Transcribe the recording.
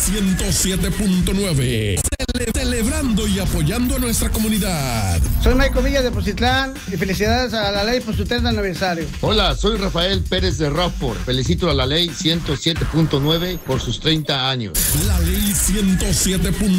107.9. Celebrando y apoyando a nuestra comunidad. Soy Michael Villa de Poncitlán y felicidades a la ley por su 30 aniversario. Hola, soy Rafael Pérez de Rockford. Felicito a la ley 107.9 por sus 30 años. La ley 107.9.